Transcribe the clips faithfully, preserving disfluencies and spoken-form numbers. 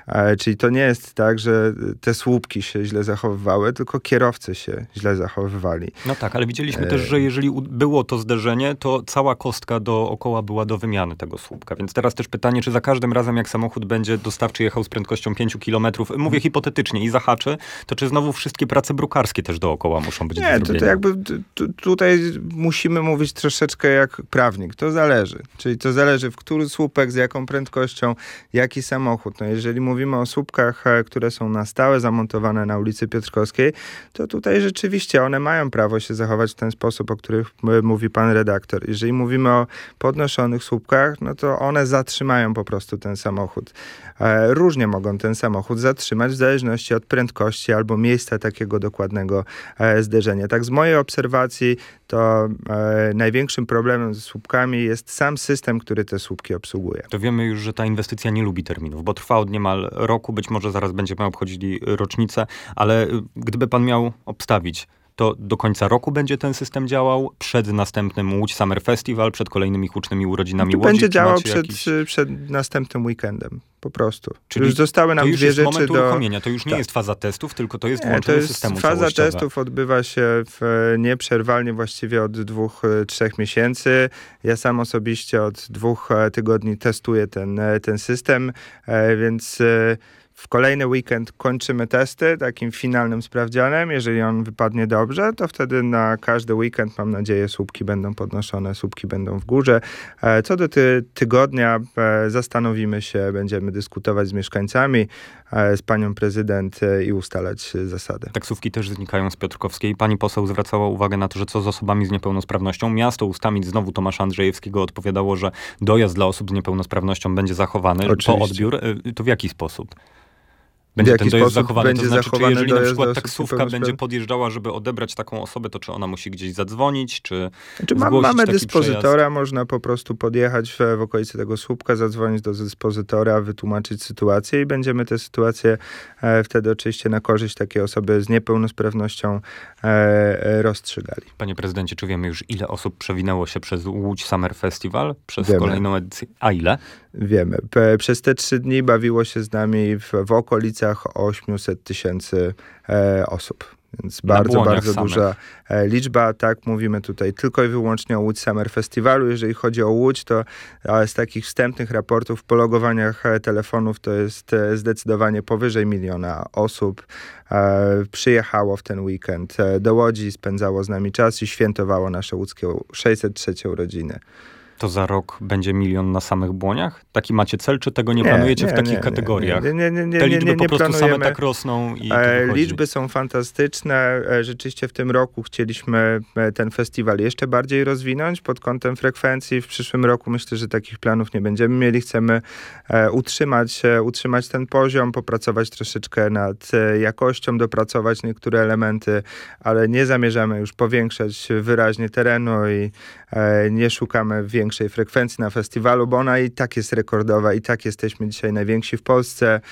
Czyli to nie jest tak, że te słupki się źle zachowywały, tylko kierowcy się źle zachowywali. No tak, ale widzieliśmy e... też, że jeżeli było to zderzenie, to cała kostka dookoła była do wymiany tego słupka. Więc teraz też pytanie, czy za każdym razem, jak samochód będzie dostawczy jechał z prędkością pięć kilometrów, mówię hipotetycznie, i zahaczy, to czy znowu wszystkie prace brukarskie też dookoła muszą być nie, do zrobienia? Nie, to, to jakby tu, tutaj musimy mówić troszeczkę jak prawnik. To zależy. Czyli to zależy, w który słupek, z jaką prędkością, jaki samochód. No jeżeli mówimy o słupkach, które są na stałe zamontowane na ulicy Piotrkowskiej, to tutaj rzeczywiście one mają prawo się zachować w ten sposób, o których mówi pan redaktor. Jeżeli mówimy o podnoszonych słupkach, no to one zatrzymają po prostu ten samochód. Różnie mogą ten samochód zatrzymać w zależności od prędkości albo miejsca takiego dokładnego zderzenia. Tak z mojej obserwacji to e, największym problemem ze słupkami jest sam system, który te słupki obsługuje. To wiemy już, że ta inwestycja nie lubi terminów, bo trwa od niemal roku, być może zaraz będziemy obchodzili rocznicę, ale gdyby pan miał obstawić, to do końca roku będzie ten system działał, przed następnym Łódź Summer Festival, przed kolejnymi hucznymi urodzinami Łodzi? Będzie działał przed, jakiś... przed następnym weekendem. Po prostu. Czyli już zostały nam to już dwie jest rzeczy moment do... uruchomienia. To już nie tak. jest faza testów, tylko to jest nie, włączenie to jest systemu faza całościowe. testów odbywa się w, nieprzerwalnie właściwie od dwóch, trzech miesięcy. Ja sam osobiście od dwóch tygodni testuję ten, ten system, więc w kolejny weekend kończymy testy takim finalnym sprawdzianem. Jeżeli on wypadnie dobrze, to wtedy na każdy weekend, mam nadzieję, słupki będą podnoszone, słupki będą w górze. Co do ty- tygodnia zastanowimy się, będziemy dyskutować z mieszkańcami, z panią prezydent i ustalać zasady. Taksówki też znikają z Piotrkowskiej. Pani poseł zwracała uwagę na to, że co z osobami z niepełnosprawnością. Miasto ustami znowu Tomasza Andrzejewskiego odpowiadało, że dojazd dla osób z niepełnosprawnością będzie zachowany. Oczywiście. Po odbiór. To w jaki sposób? Będzie ten dojazd zachowany, to znaczy, czy jeżeli na przykład taksówka będzie podjeżdżała, żeby odebrać taką osobę, to czy ona musi gdzieś zadzwonić, czy znaczy, zgłosić mamy taki dyspozytora, przejazd? Można po prostu podjechać w, w okolicy tego słupka, zadzwonić do dyspozytora, wytłumaczyć sytuację i będziemy tę sytuację e, wtedy oczywiście na korzyść takiej osoby z niepełnosprawnością e, e, rozstrzygali. Panie prezydencie, czy wiemy już, ile osób przewinęło się przez Łódź Summer Festival, przez Wiemy. kolejną edycję? A ile? Wiemy. P- przez te trzy dni bawiło się z nami w, w okolicach osiemset tysięcy e, osób. Więc bardzo, bardzo samych. Duża e, liczba. Tak, mówimy tutaj tylko i wyłącznie o Łódź Summer Festiwalu. Jeżeli chodzi o Łódź, to e, z takich wstępnych raportów po logowaniach e, telefonów to jest e, zdecydowanie powyżej miliona osób. E, przyjechało w ten weekend e, do Łodzi, spędzało z nami czas i świętowało nasze łódzkie sześćset trzecie urodziny. To za rok będzie milion na samych błoniach? Taki macie cel, czy tego nie, nie planujecie nie, w takich nie, kategoriach? Nie, nie, nie, nie, Te liczby nie, nie, nie po prostu planujemy. Same tak rosną i e, Liczby są fantastyczne. E, rzeczywiście w tym roku chcieliśmy ten festiwal jeszcze bardziej rozwinąć pod kątem frekwencji. W przyszłym roku myślę, że takich planów nie będziemy mieli. Chcemy e, utrzymać, e, utrzymać ten poziom, popracować troszeczkę nad e, jakością, dopracować niektóre elementy, ale nie zamierzamy już powiększać wyraźnie terenu i e, nie szukamy większej większej frekwencji na festiwalu, bo ona i tak jest rekordowa, i tak jesteśmy dzisiaj najwięksi w Polsce. E,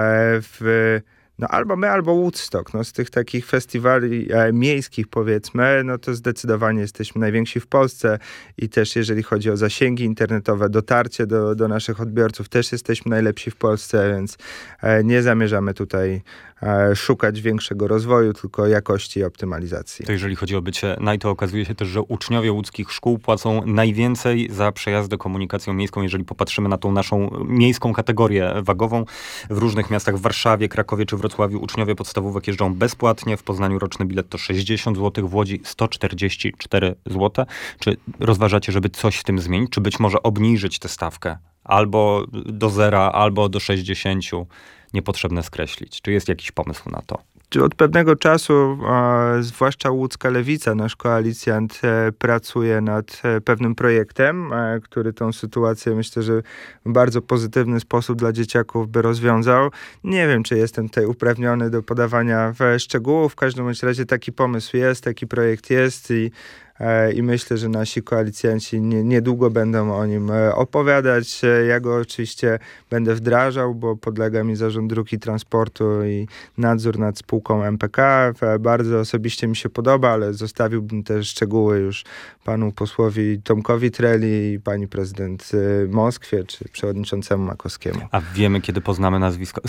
w, no albo my, albo Woodstock. No, z tych takich festiwali e, miejskich, powiedzmy, no to zdecydowanie jesteśmy najwięksi w Polsce i też jeżeli chodzi o zasięgi internetowe, dotarcie do, do naszych odbiorców, też jesteśmy najlepsi w Polsce, więc e, nie zamierzamy tutaj e, szukać większego rozwoju, tylko jakości i optymalizacji. To jeżeli chodzi o bycie naj, to okazuje się też, że uczniowie łódzkich szkół płacą najwięcej za przejazdy komunikacją miejską, jeżeli popatrzymy na tą naszą miejską kategorię wagową. W różnych miastach, w Warszawie, Krakowie czy Wrocławiu uczniowie podstawówek jeżdżą bezpłatnie. W Poznaniu roczny bilet to sześćdziesiąt złotych, w Łodzi sto czterdzieści cztery złote. Czy rozważacie, żeby coś w tym zmienić? Czy być może obniżyć tę stawkę? Albo do zera, albo do sześćdziesięciu. Niepotrzebne skreślić. Czy jest jakiś pomysł na to? Czy od pewnego czasu, e, zwłaszcza łódzka Lewica, nasz koalicjant, e, pracuje nad e, pewnym projektem, e, który tą sytuację, myślę, że w bardzo pozytywny sposób dla dzieciaków by rozwiązał. Nie wiem, czy jestem tutaj uprawniony do podawania szczegółów. W każdym bądź razie taki pomysł jest, taki projekt jest i I myślę, że nasi koalicjanci nie, niedługo będą o nim opowiadać. Ja go oczywiście będę wdrażał, bo podlega mi Zarząd Dróg i Transportu i nadzór nad spółką M P K. Bardzo osobiście mi się podoba, ale zostawiłbym te szczegóły już panu posłowi Tomkowi Treli i pani prezydent Moskwie, czy przewodniczącemu Makowskiemu. A wiemy, kiedy poznamy nazwisko?